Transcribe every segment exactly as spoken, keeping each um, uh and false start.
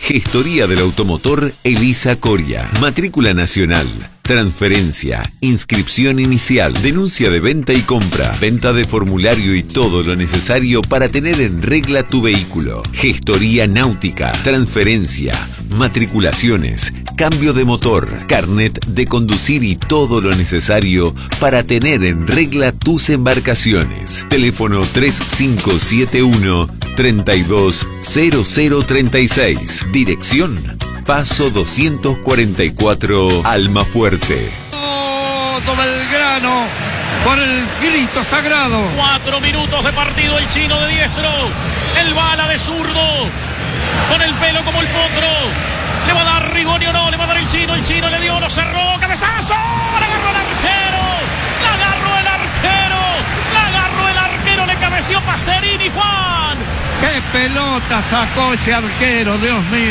Gestoría del automotor Elisa Coria. Matrícula nacional. Transferencia, inscripción inicial, denuncia de venta y compra, venta de formulario y todo lo necesario para tener en regla tu vehículo. Gestoría náutica, transferencia, matriculaciones, cambio de motor, carnet de conducir y todo lo necesario para tener en regla tus embarcaciones. Teléfono tres cinco siete uno, tres dos cero cero tres seis. Dirección Paso doscientos cuarenta y cuatro, Almafuerte. Todo Belgrano por el grito sagrado. Cuatro minutos de partido, el chino de diestro, el bala de zurdo, con el pelo como el potro. Le va a dar Rigoni o no, le va a dar el chino, el chino le dio, lo cerró, cabezazo, le agarró el arquero, le agarró el arquero, le agarró el arquero, le cabeció Pacerini, Juan. ¡Qué pelota sacó ese arquero, Dios mío!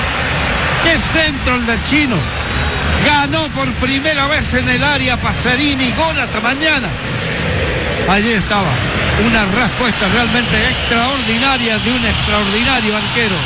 ¡Qué centro el del chino! Ganó por primera vez en el área Pacerini, gol hasta mañana. Allí estaba, una respuesta realmente extraordinaria de un extraordinario arquero.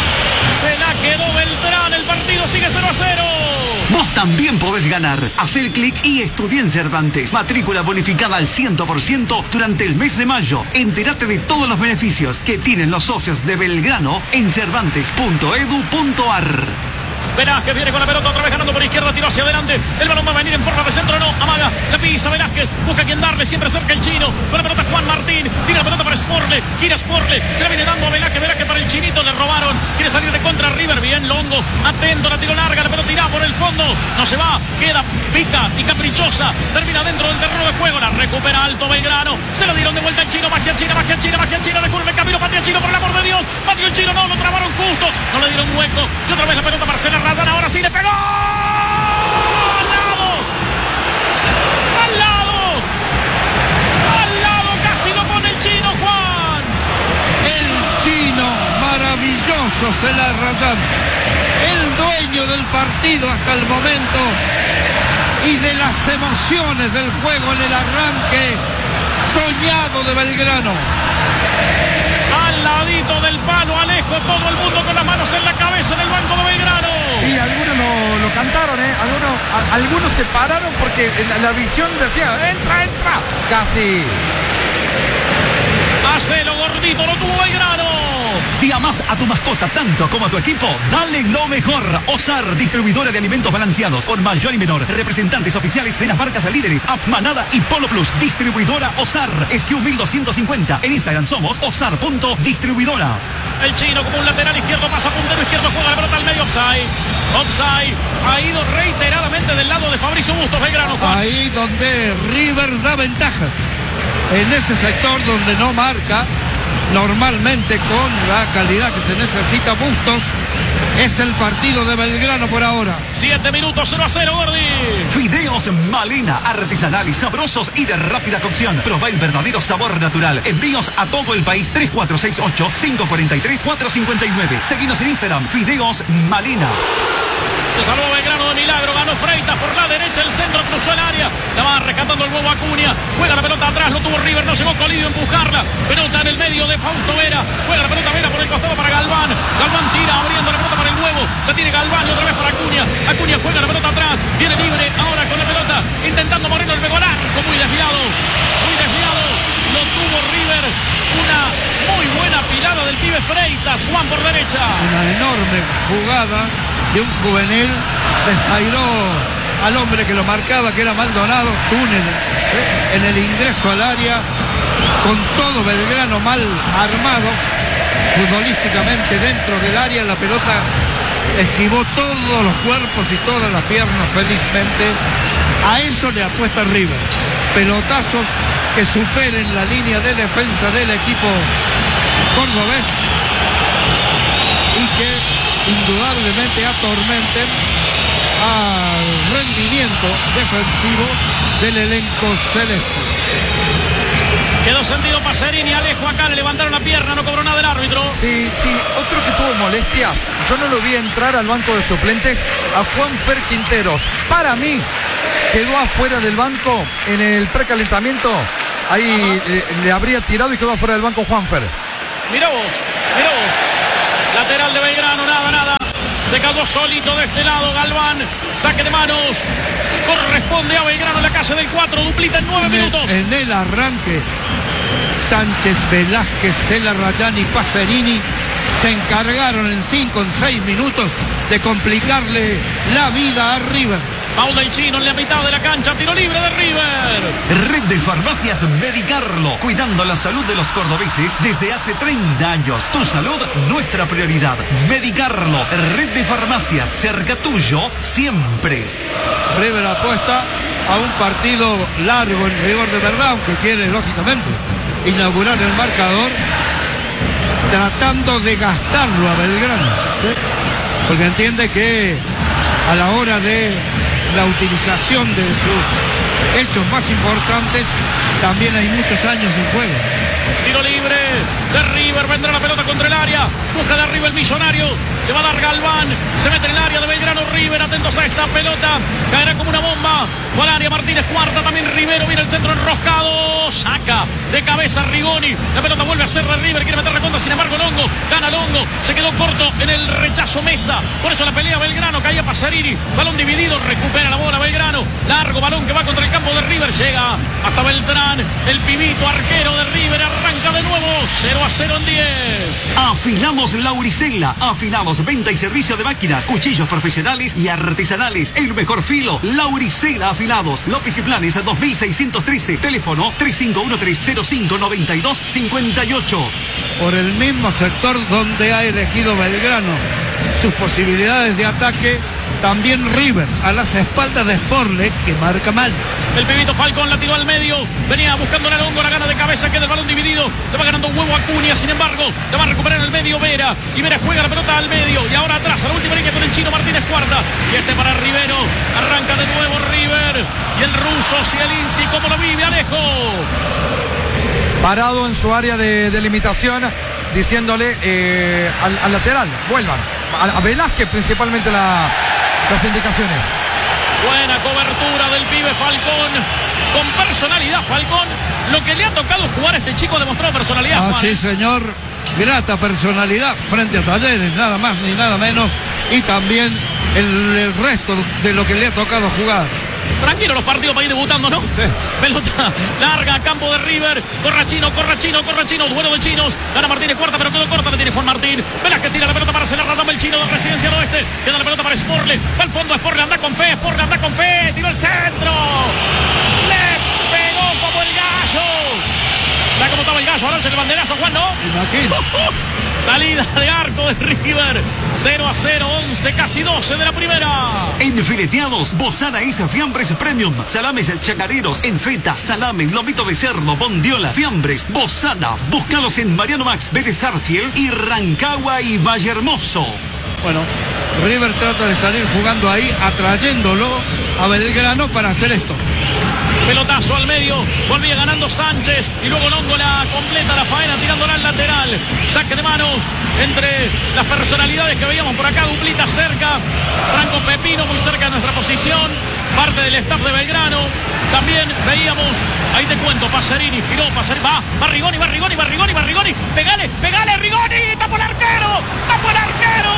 Se la quedó Beltrán, el partido sigue cero a cero. Vos también podés ganar. Hacer clic y estudiá en Cervantes. Matrícula bonificada al cien por ciento durante el mes de mayo. Entérate de todos los beneficios que tienen los socios de Belgrano en cervantes punto edu punto ar. Velázquez viene con la pelota otra vez ganando por izquierda, tiró hacia adelante. El balón va a venir en forma de centro, no, amaga, la pisa Velázquez, busca quien darle, siempre cerca el chino. Con la pelota Juan Martín, tira la pelota para Sporle, gira Sporle, se la viene dando a Velázquez, Velázquez para el chinito, le robaron. Quiere salir de contra River, bien Longo, atento, la tiró larga, la pelota tirada por el fondo, no se va, queda pica y caprichosa, termina dentro del terreno de juego, la recupera Alto Belgrano, se la dieron de vuelta el chino, magia china, magia china, magia china, de curva el camino, patea chino, por el amor de Dios, pateó el chino, no, lo trabaron justo, no le dieron hueco, y otra vez la pelota para Marcela Rayan, ahora sí le pegó. ¡Al lado! ¡Al lado! ¡Al lado! Casi lo pone el chino, Juan. El chino, maravilloso Cela Rayan. El dueño del partido hasta el momento y de las emociones del juego en el arranque soñado de Belgrano. Al ladito del palo, Alejo, todo el mundo con las manos en la cabeza en el banco de Belgrano. Y algunos lo, lo cantaron, ¿eh? Algunos, a, algunos se pararon porque la, la visión decía, entra, entra. Casi. Hacelo gordito, lo tuvo Belgrano. Si amás a tu mascota tanto como a tu equipo, dale lo mejor. Osar, distribuidora de alimentos balanceados por mayor y menor. Representantes oficiales de las marcas líderes Up, Manada y Polo Plus. Distribuidora Osar. S Q mil doscientos cincuenta. En Instagram somos osar.distribuidora. El chino como un lateral izquierdo, pasa puntero izquierdo, juega la pelota al medio, offside. Offside. Ha ido reiteradamente del lado de Fabricio Bustos, Belgrano, Juan. Ahí donde River da ventajas. En ese sector donde no marca, normalmente con la calidad que se necesita Bustos, es el partido de Belgrano por ahora. Siete minutos, cero a cero, Gordi. Fideos Malena, artesanal y sabrosos y de rápida cocción. Proba el verdadero sabor natural. Envíos a todo el país. Tres cuatro seis ocho, cinco cuatro tres, cuatro cinco nueve. Seguinos en Instagram, Fideos Malena. Se salvó Belgrano de milagro, ganó Freitas por la derecha, el centro cruzó el área, la va rescatando el huevo Acuña, juega la pelota atrás, lo tuvo River, no llegó Colidio a empujarla, pelota en el medio de Fausto Vera, juega la pelota Vera por el costado para Galván, Galván tira abriendo la pelota para el huevo, la tiene Galván y otra vez para Acuña, Acuña juega la pelota atrás, viene libre ahora con la pelota, intentando Moreno el pegó al arco, muy desviado, muy desviado, lo tuvo River, una muy buena pilada del pibe Freitas, Juan por derecha. Una enorme jugada de un juvenil, desairó al hombre que lo marcaba, que era Maldonado, túnel ¿eh? en el ingreso al área, con todo Belgrano mal armados, futbolísticamente dentro del área, la pelota esquivó todos los cuerpos y todas las piernas felizmente. A eso le apuesta River, pelotazos que superen la línea de defensa del equipo cordobés y que indudablemente atormenten al rendimiento defensivo del elenco celeste. Quedó sentido Pacerini, Alejo acá, le levantaron la pierna, no cobró nada el árbitro. Sí, sí, otro que tuvo molestias, yo no lo vi entrar al banco de suplentes, a Juanfer Quinteros. Para mí, quedó afuera del banco en el precalentamiento, ahí le, le habría tirado y quedó afuera del banco Juanfer. Mirá vos, mirá vos. Lateral de Belgrano, nada, nada. Se cayó solito de este lado Galván. Saque de manos. Corresponde a Belgrano en la calle del cuatro. Duplita en nueve En minutos. el, en el arranque, Sánchez, Velázquez, Cela, Rayán y Pacerini se encargaron en cinco, en seis minutos de complicarle la vida a River. Paul del Chino en la mitad de la cancha. Tiro libre de River. Red de Farmacias Medicarlo, cuidando la salud de los cordobeses desde hace treinta años. Tu salud, nuestra prioridad. Medicarlo, Red de Farmacias, cerca tuyo, siempre. River apuesta a un partido largo en rigor de verdad, aunque quiere, lógicamente, inaugurar el marcador tratando de gastarlo a Belgrano, ¿sí? Porque entiende que a la hora de la utilización de sus hechos más importantes también hay muchos años en juego. Tiro libre de River. Vendrá la pelota contra el área. Busca de arriba el Millonario. Le va a dar Galván. Se mete en el área de Belgrano. River, atentos a esta pelota. Caerá como una bomba. Fue al área Martínez Cuarta. También Rivero. Viene el centro enroscado. Saca de cabeza Rigoni. La pelota vuelve a ser de River. Quiere meter la contra. Sin embargo, Longo. Gana Longo. Se quedó corto en el rechazo Mesa. Por eso la pelea Belgrano. Caía Pacerini. Balón dividido. Recupera la bola Belgrano. Largo balón que va contra el campo de River. Llega hasta Beltrán. El pibito arquero de River. Arranca de nuevo. cero a cero en diez. Afilamos Lauricela. Afilamos venta y servicio de máquinas, cuchillos profesionales y artesanales. El mejor filo, Lauricela Afilados. López y Planes dos mil seiscientos trece. Teléfono tres cinco uno tres cero cinco nueve dos cinco ocho. Por el mismo sector donde ha elegido Belgrano sus posibilidades de ataque, también River a las espaldas de Sporle, que marca mal. El pibito Falcón la tiró al medio. Venía buscando a Longo, la gana de cabeza, queda el balón dividido. Le va ganando un huevo a Cunha, sin embargo, le va a recuperar en el medio Vera. Y Vera juega la pelota al medio. Y ahora atrás, a la última línea con el Chino Martínez Cuarta. Y este para Rivero. Arranca de nuevo River. Y el ruso Zielinski, ¿cómo lo vive Alejo? Parado en su área de delimitación, diciéndole eh, al, al lateral, vuelvan. A, a Velázquez principalmente la, las indicaciones. Buena cobertura del pibe Falcón. Con personalidad Falcón. Lo que le ha tocado jugar a este chico ha demostrado personalidad. Ah, Juan, sí, ¿eh? señor. Grata personalidad frente a Talleres, nada más ni nada menos. Y también el, el resto de lo que le ha tocado jugar. Tranquilo los partidos para ir debutando, ¿no? Sí. Pelota larga a campo de River. Corra Chino, corra Chino, corra Chino. Duelo de chinos. Gana Martínez Cuarta, pero quedó corta. Le tiene Juan Martín. Velázquez tira la pelota para hacer la rama el Chino de Residencia del Oeste. Queda la pelota para Sporle. Va al fondo Sporle. Anda con fe. Sporle anda con fe. Tiró el centro. Le pegó como el gallo. ¿Sabes cómo estaba el gallo anoche? El banderazo, Juan, ¿no? Imagino. Uh, uh. Salida de arco de River. cero a cero, once, casi doce de la primera. En fileteados, Bozana es Fiambres Premium. Salames chacareros, en feta, salame, lomito de cerdo, bondiola, fiambres, Bozana. Búscalos en Mariano Max, Vélez Arfiel y Rancagua y Vallehermoso. Bueno, River trata de salir jugando ahí, atrayéndolo a Belgrano para hacer esto. Pelotazo al medio, volvía ganando Sánchez y luego Longo la completa la faena tirándola al lateral. Saque de manos entre las personalidades que veíamos por acá, duplita cerca. Franco Pepino muy cerca de nuestra posición, parte del staff de Belgrano. También veíamos, ahí te cuento, Pacerini, giró, Pacerini, va, va Rigoni, va Rigoni, va Rigoni, va Rigoni. Pegale, pegale Rigoni, tapó el arquero, tapó el arquero.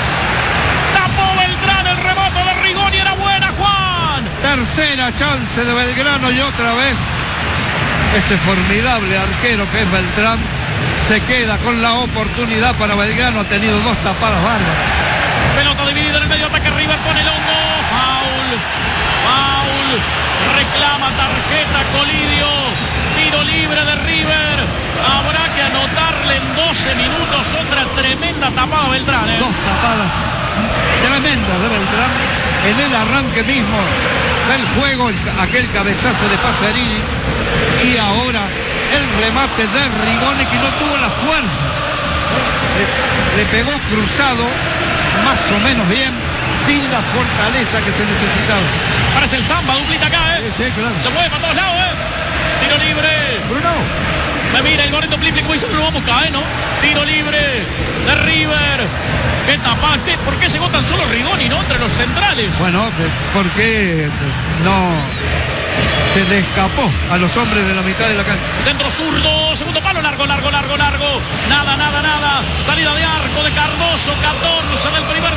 Tapó Beltrán, el rebote de Rigoni era buena, Juan. Tercera chance de Belgrano y otra vez ese formidable arquero que es Beltrán se queda con la oportunidad para Belgrano. Ha tenido dos tapadas bárbaras. Pelota dividida en el medio, ataque River, pone Longo, foul, foul, reclama tarjeta Colidio, tiro libre de River. Habrá que anotarle en doce minutos otra tremenda tapada a Beltrán, ¿eh? Dos tapadas tremendas de Beltrán en el arranque mismo del juego, el, aquel cabezazo de Pacerini y ahora el remate de Rigoni, que no tuvo la fuerza, le, le pegó cruzado más o menos bien, sin la fortaleza que se necesitaba. Parece el Zamba, duplita acá, ¿eh? Sí, sí, claro. Se mueve para todos lados, ¿eh? Tiro libre. Bruno. Me mira el gorrito Pliple, como dice, lo vamos a caer, ¿no? Tiro libre de River. ¿Qué tapa? ¿Qué? ¿Por qué llegó tan solo Rigoni, no? Entre los centrales. Bueno, porque no se le escapó a los hombres de la mitad de la cancha. Centro zurdo, segundo palo, largo, largo, largo, largo. Nada, nada, nada. Salida de arco de Cardoso, catorce del primer